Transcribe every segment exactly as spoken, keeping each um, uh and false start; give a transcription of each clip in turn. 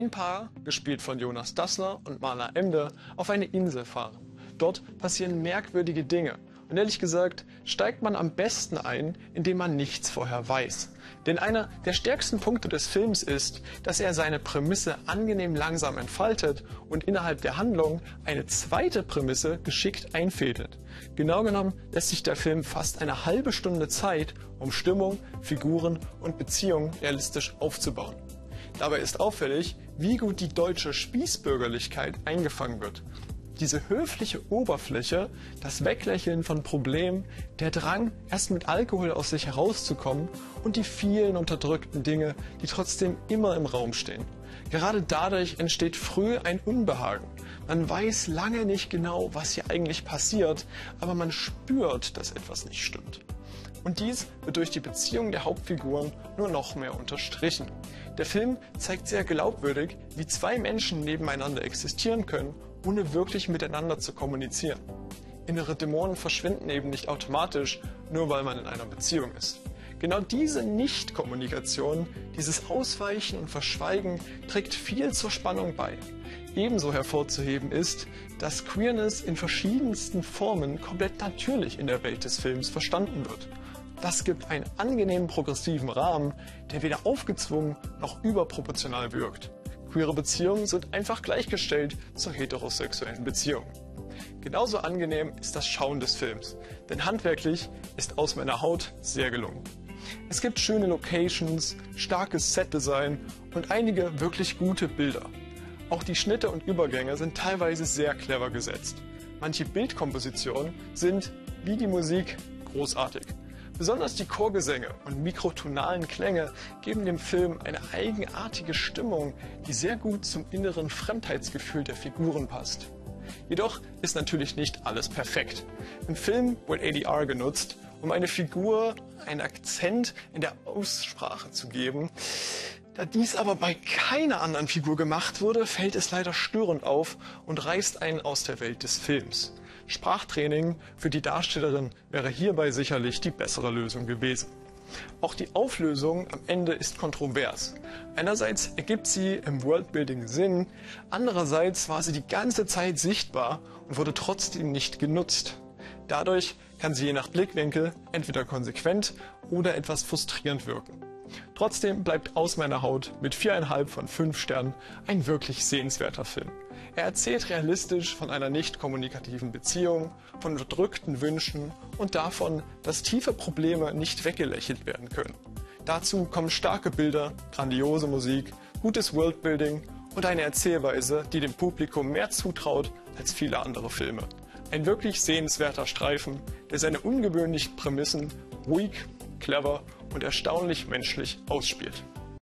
Ein Paar, gespielt von Jonas Dassler und Mala Emde, auf eine Insel fahren. Dort passieren merkwürdige Dinge. Und ehrlich gesagt, steigt man am besten ein, indem man nichts vorher weiß. Denn einer der stärksten Punkte des Films ist, dass er seine Prämisse angenehm langsam entfaltet und innerhalb der Handlung eine zweite Prämisse geschickt einfädelt. Genau genommen lässt sich der Film fast eine halbe Stunde Zeit, um Stimmung, Figuren und Beziehungen realistisch aufzubauen. Dabei ist auffällig, wie gut die deutsche Spießbürgerlichkeit eingefangen wird. Diese höfliche Oberfläche, das Weglächeln von Problemen, der Drang, erst mit Alkohol aus sich herauszukommen und die vielen unterdrückten Dinge, die trotzdem immer im Raum stehen. Gerade dadurch entsteht früh ein Unbehagen. Man weiß lange nicht genau, was hier eigentlich passiert, aber man spürt, dass etwas nicht stimmt. Und dies wird durch die Beziehung der Hauptfiguren nur noch mehr unterstrichen. Der Film zeigt sehr glaubwürdig, wie zwei Menschen nebeneinander existieren können, ohne wirklich miteinander zu kommunizieren. Innere Dämonen verschwinden eben nicht automatisch, nur weil man in einer Beziehung ist. Genau diese Nicht-Kommunikation, dieses Ausweichen und Verschweigen trägt viel zur Spannung bei. Ebenso hervorzuheben ist, dass Queerness in verschiedensten Formen komplett natürlich in der Welt des Films verstanden wird. Das gibt einen angenehmen progressiven Rahmen, der weder aufgezwungen noch überproportional wirkt. Queere Beziehungen sind einfach gleichgestellt zu heterosexuellen Beziehungen. Genauso angenehm ist das Schauen des Films, denn handwerklich ist Aus meiner Haut sehr gelungen. Es gibt schöne Locations, starkes Setdesign und einige wirklich gute Bilder. Auch die Schnitte und Übergänge sind teilweise sehr clever gesetzt. Manche Bildkompositionen sind, wie die Musik, großartig. Besonders die Chorgesänge und mikrotonalen Klänge geben dem Film eine eigenartige Stimmung, die sehr gut zum inneren Fremdheitsgefühl der Figuren passt. Jedoch ist natürlich nicht alles perfekt. Im Film wird A D R genutzt, um eine Figur einen Akzent in der Aussprache zu geben. Da dies aber bei keiner anderen Figur gemacht wurde, fällt es leider störend auf und reißt einen aus der Welt des Films. Sprachtraining für die Darstellerin wäre hierbei sicherlich die bessere Lösung gewesen. Auch die Auflösung am Ende ist kontrovers. Einerseits ergibt sie im Worldbuilding Sinn, andererseits war sie die ganze Zeit sichtbar und wurde trotzdem nicht genutzt. Dadurch kann sie je nach Blickwinkel entweder konsequent oder etwas frustrierend wirken. Trotzdem bleibt Aus meiner Haut mit viereinhalb von fünf Sternen ein wirklich sehenswerter Film. Er erzählt realistisch von einer nicht kommunikativen Beziehung, von unterdrückten Wünschen und davon, dass tiefe Probleme nicht weggelächelt werden können. Dazu kommen starke Bilder, grandiose Musik, gutes Worldbuilding und eine Erzählweise, die dem Publikum mehr zutraut als viele andere Filme. Ein wirklich sehenswerter Streifen, der seine ungewöhnlichen Prämissen ruhig, clever und erstaunlich menschlich ausspielt.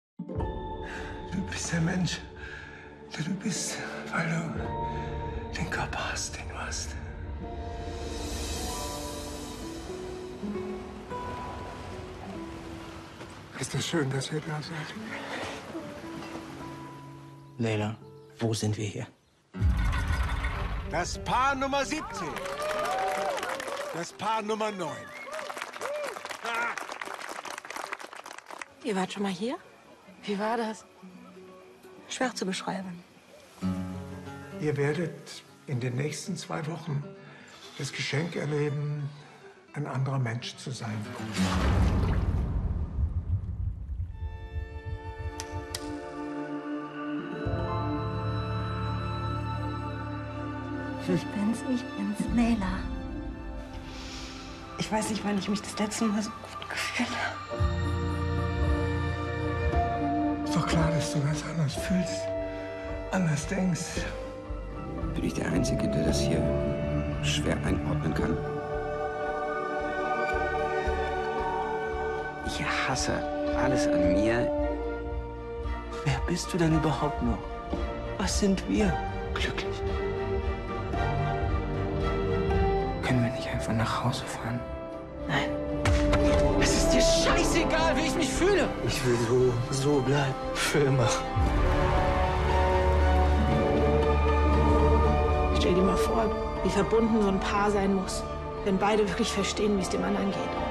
Du bist der Mensch, der du bist, weil du den Körper hast, den du hast. Ist es schön, dass ihr da seid? Leila, wo sind wir hier? Das Paar Nummer siebzehn. Das Paar Nummer neun. Ihr wart schon mal hier? Wie war das? Schwer zu beschreiben. Ihr werdet in den nächsten zwei Wochen das Geschenk erleben, ein anderer Mensch zu sein. Ich bin's, ich bin's, Leila. Ich weiß nicht, wann ich mich das letzte Mal so gut gefühlt habe. Ist doch klar, dass du ganz anders fühlst, anders denkst. Bin ich der Einzige, der das hier schwer einordnen kann? Ich hasse alles an mir. Wer bist du denn überhaupt noch? Was sind wir? Glücklich. Können wir nicht einfach nach Hause fahren? Nein. Es ist dir scheißegal, wie ich mich fühle. Ich will so, so bleiben. Für immer. Stell dir mal vor, wie verbunden so ein Paar sein muss, wenn beide wirklich verstehen, wie es dem anderen geht.